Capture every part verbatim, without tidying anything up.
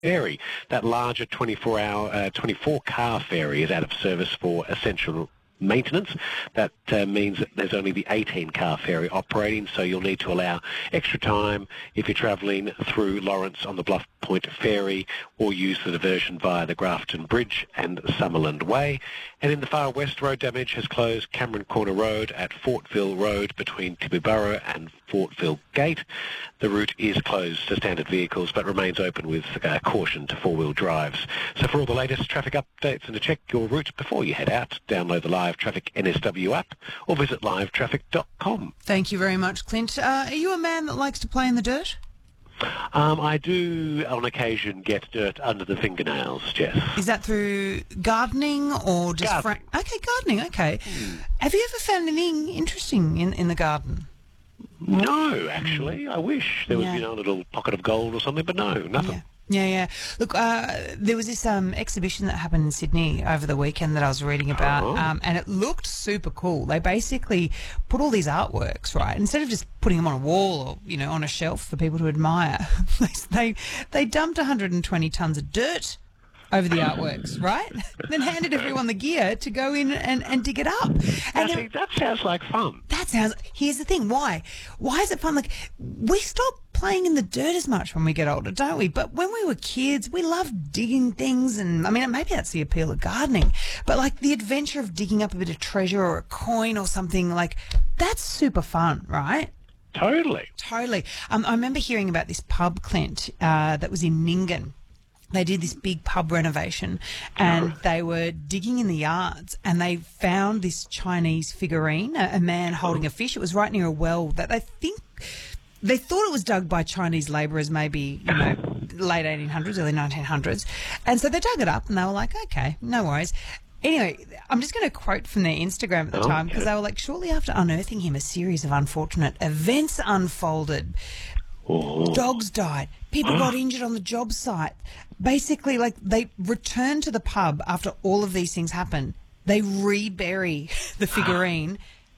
ferry. That larger twenty-four hour, uh, twenty-four car ferry is out of service for essential maintenance. That uh, means that there's only the eighteen car ferry operating, so you'll need to allow extra time if you're travelling through Lawrence on the Bluff Point Ferry, or use the diversion via the Grafton Bridge and Summerland Way. And in the far west, road damage has closed Cameron Corner Road at Fortville Road between Tibooburra and Fortville Gate. The route is closed to standard vehicles but remains open with uh, caution to four-wheel drives. So for all the latest traffic updates and to check your route before you head out, download the Live Traffic N S W app or visit live traffic dot com. Thank you very much, Clint. Uh, are you a man that likes to play in the dirt? Um, I do, on occasion, get dirt under the fingernails, Jess. Is that through gardening or just... Gardening. Fra- okay, gardening, okay. Mm. Have you ever found anything interesting in, in the garden? No, actually. I wish there was, Yeah. you know, a little pocket of gold or something, but no, nothing. Yeah. Yeah, yeah. Look, uh, there was this um, exhibition that happened in Sydney over the weekend that I was reading about, Oh. um, and it looked super cool. They basically put all these artworks, right, instead of just putting them on a wall or, you know, on a shelf for people to admire, they they dumped one hundred twenty tonnes of dirt over the artworks, right? Then handed everyone the gear to go in and, and dig it up. And Actually, that sounds like fun. that sounds... Here's the thing. Why? Why is it fun? Like, we stop playing in the dirt as much when we get older, don't we? But when we were kids, we loved digging things, and, I mean, maybe that's the appeal of gardening. But, like, the adventure of digging up a bit of treasure or a coin or something, like, that's super fun, right? Totally. Totally. Um, I remember hearing about this pub, Clint, uh, that was in Nyngan. They did this big pub renovation, and they were digging in the yards, and they found this Chinese figurine, a, a man holding a fish. It was right near a well that they think they thought it was dug by Chinese labourers, maybe, you know, late eighteen hundreds, early nineteen hundreds. And so they dug it up, and they were like, okay, no worries. Anyway, I'm just going to quote from their Instagram at the Oh, time, because okay. they were like, shortly after unearthing him, a series of unfortunate events unfolded. Oh. Dogs died. People got injured on the job site. Basically, like, they returned to the pub after all of these things happen. They rebury the figurine,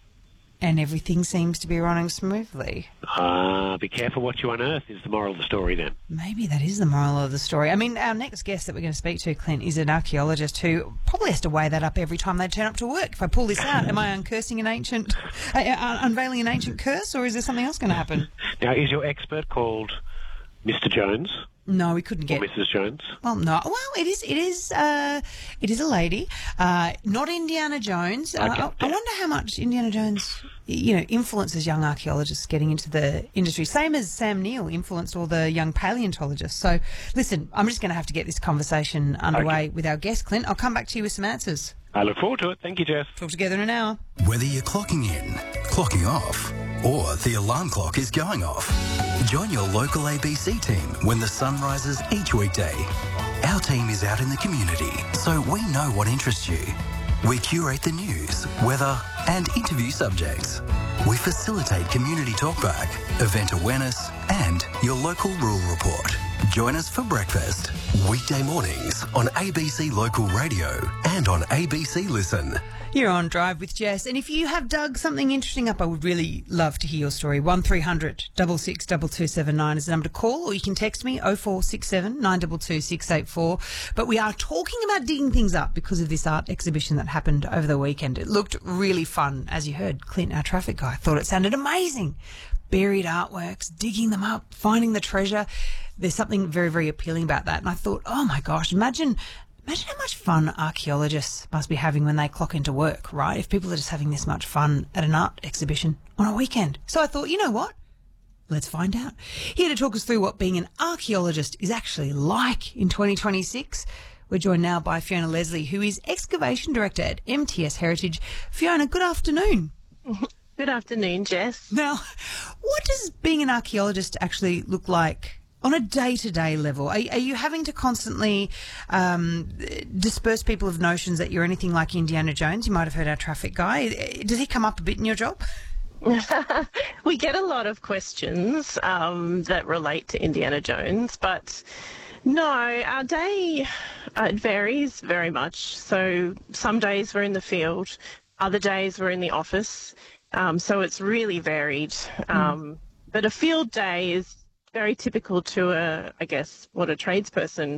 and everything seems to be running smoothly. Ah, be careful what you unearth is the moral of the story then. Maybe that is the moral of the story. I mean, our next guest that we're going to speak to, Clint, is an archaeologist who probably has to weigh that up every time they turn up to work. If I pull this out, am I uncursing an ancient, uh, uh, unveiling an ancient curse, or is there something else going to happen? Now, is your expert called Mister Jones No, we couldn't or get... Missus Jones? Well, no. Well, it is. It is. Uh, it is a lady. Uh, not Indiana Jones. Uh, Okay. I, I wonder how much Indiana Jones, you know, influences young archaeologists getting into the industry. Same as Sam Neill influenced all the young paleontologists. So, listen, I'm just going to have to get this conversation underway with our guest, Clint. I'll come back to you with some answers. I look forward to it. Thank you, Jess. Talk together in an hour. Whether you're clocking in, clocking off, or the alarm clock is going off, join your local A B C team when the sun rises each weekday. Our team is out in the community, so we know what interests you. We curate the news, weather, and interview subjects. We facilitate community talkback, event awareness, and your local rural report. Join us for breakfast, weekday mornings on A B C Local Radio and on A B C Listen. You're on Drive with Jess, and if you have dug something interesting up, I would really love to hear your story. one three hundred, six six two two seven nine is the number to call, or you can text me oh four six seven, nine two two, six eight four. But we are talking about digging things up because of this art exhibition that happened over the weekend. It looked really fun. As you heard, Clint, our traffic guy, thought it sounded amazing. Buried artworks, digging them up, finding the treasure. There's something very, very appealing about that. And I thought, oh my gosh, imagine... Imagine how much fun archaeologists must be having when they clock into work, right? If people are just having this much fun at an art exhibition on a weekend. So I thought, you know what? Let's find out. Here to talk us through what being an archaeologist is actually like in twenty twenty-six, we're joined now by Fiona Leslie, who is Excavation Director at M T S Heritage. Fiona, good afternoon. Good afternoon, Jess. Now, what does being an archaeologist actually look like on a day-to-day level? Are, are you having to constantly um, disperse people of notions that you're anything like Indiana Jones? You might have heard our traffic guy. Does he come up a bit in your job? We get a lot of questions um, that relate to Indiana Jones, but no, our day, uh, it varies very much. So some days we're in the field, other days we're in the office, um, so it's really varied. Um, mm. But a field day is very typical to a, I guess, what a tradesperson